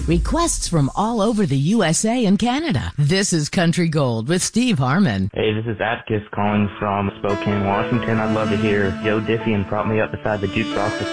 Requests from all over the USA and Canada. This is Country Gold with Steve Harmon. Hey, this is Atticus calling from Spokane, Washington. I'd love to hear Joe Diffie and Prop Me Up Beside the Jukebox.